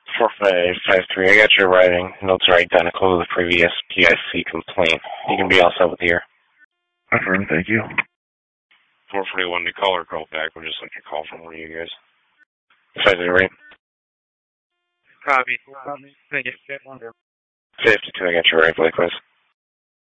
4553, I got your writing. Notes are identical to the previous PIC complaint. You can be all set with here. Affirm, thank you. 441 to call or call back. We'll just like a call from one of you guys. 508. Copy. Thank you. 52, I got your right, likewise.